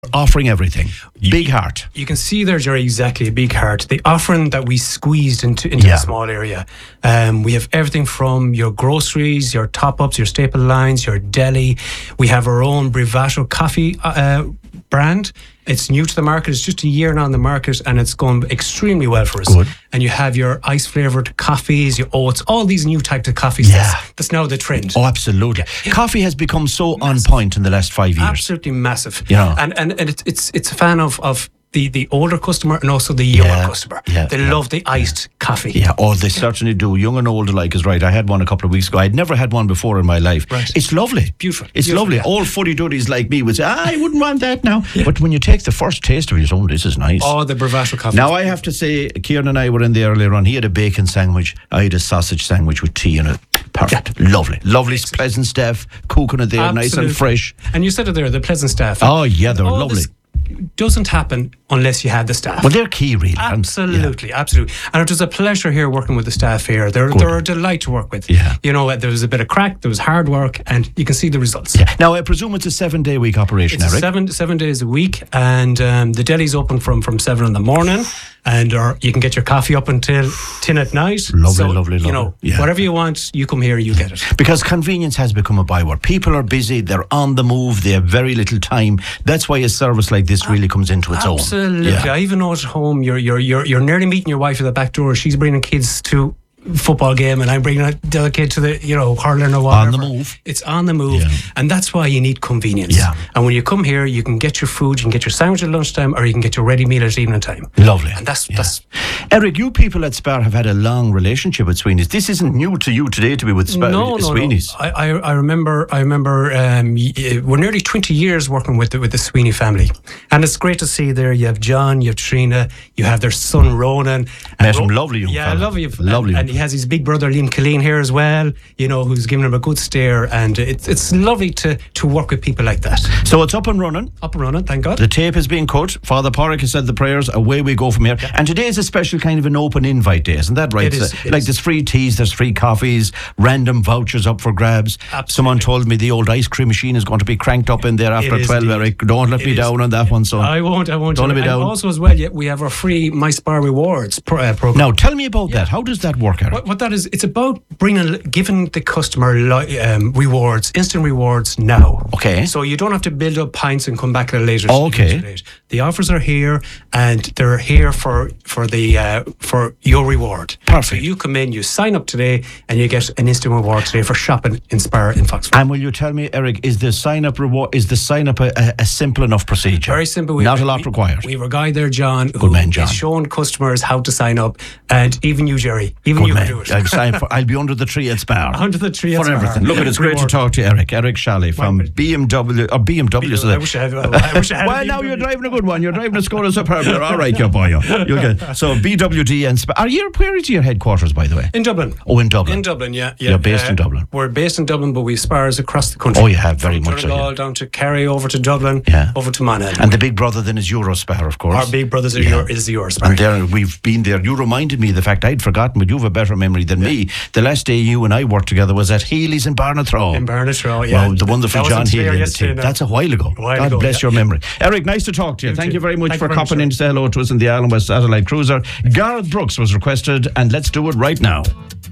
offering everything. Big heart. You can see there, Jerry, exactly, a big heart. The offering that we squeezed into a small area. We have everything from your groceries, your top-ups, your staple lines, your deli. We have our own Brivato coffee brand. It's new to the market. It's just a year now on the market, and it's going extremely well for us. Good. And you have your ice-flavoured coffees, your oats, all these new types of coffees. Yeah. That's now the trend. Oh, absolutely. Yeah. Coffee has become so on point in the last 5 years. Absolutely massive. Yeah. And it's a fan of the older customer and also the younger customer. Yeah, they love the iced coffee. Yeah, they certainly do. Young and old alike is right. I had one a couple of weeks ago. I'd never had one before in my life. Right. It's lovely. Beautiful. It's lovely. Yeah. All fuddy-duddies like me would say, I wouldn't want that now. Yeah. But when you take the first taste of it, this is nice. Oh, the Brivato coffee. Now, I have to say, Kieran and I were in there earlier on. He had a bacon sandwich. I had a sausage sandwich with tea in it. Perfect. Yeah. Lovely, pleasant staff. Cooking it there, Absolutely. nice and fresh. And you said it there, the pleasant staff. Oh, yeah, they're lovely. Doesn't happen unless you have the staff. Well, they're key, really. Absolutely. And it was a pleasure here working with the staff here. They're a delight to work with. Yeah. You know, there was a bit of crack, there was hard work, and you can see the results. Yeah. Now, I presume it's a 7-day-week operation, It's Eric? 7 days a week, and the deli's open from 7 in the morning, and you can get your coffee up until 10 at night. Lovely. You know, whatever you want, you come here, you get it. Because convenience has become a byword. People are busy, they're on the move, they have very little time. That's why a service like this really comes into its own. Absolutely. I even know at home, you're nearly meeting your wife at the back door. She's bringing kids to football game, and I'm bringing the other kid to the hurling or whatever. On the move. It's on the move, and that's why you need convenience. Yeah. And when you come here, you can get your food, you can get your sandwich at lunchtime, or you can get your ready meal at evening time. Lovely. And that's Eric, you people at Spar have had a long relationship with Sweeney's. This isn't new to you today to be with Sweeney's. No. I remember. We're nearly 20 years working with the Sweeney family, and it's great to see there. You have John, you have Trina, you have their son Ronan. Met him, lovely young fella. Lovely. And he has his big brother Liam Killeen here as well. Who's giving him a good stare, and it's lovely to work with people like that. So it's up and running. Up and running, thank God. The tape is being cut. Father Porrick has said the prayers. Away we go from here. Yeah. And today is a special kind of an open invite day, isn't that right? It is. There's free teas, there's free coffees, random vouchers up for grabs. Absolutely. Someone told me the old ice cream machine is going to be cranked up in there after 12, Eric. Don't let me down on that one, son. I won't. Don't let me down. Also as well, we have our free My Spar Rewards program. Now, tell me about that. How does that work, Eric? What that is, it's about giving the customer rewards, instant rewards now. Okay. So you don't have to build up pints and come back at a later date. The offers are here, and they're here for your reward. Perfect. So you come in, you sign up today, and you get an instant reward today for shopping in Spar in Foxford. And will you tell me, Eric, is the sign up a simple enough procedure? Very simple. Not a lot required. We have a guy there, John, Good man, John, is showing customers how to sign up, and even you, Jerry, can do it. I'll be under the tree at Spar. Under the tree at for Spar. Everything. Look, it's great to talk to you, Eric Shalley from BMW. Or BMW. I wish I had. Well, now you're driving a good one. You're driving a Skoda Superb. You're all right, you boy. You'll get. So BWD and Spar. Where is your headquarters, by the way? In Dublin. Oh, in Dublin. In Dublin, yeah. You're based in Dublin. We're based in Dublin, but we have Spars across the country. Oh, you have very much. From Donegal down to Kerry, over to Dublin, over to Monaghan. And the big brother then is Eurospar, of course. Our big brother is Eurospar. And there we've been there. You reminded me of the fact I'd forgotten, but you have a better memory than me. The last day you and I worked together was at Healy's in Barnathrow. In Barnathrow, yeah. Well, the wonderful John Healy and the team. That's a while ago. God bless your memory. Eric, nice to talk to you. Thank you very much for copping in to say hello to us in the Island West Satellite Cruiser. Gareth Brooks was requested, and let's do it right now.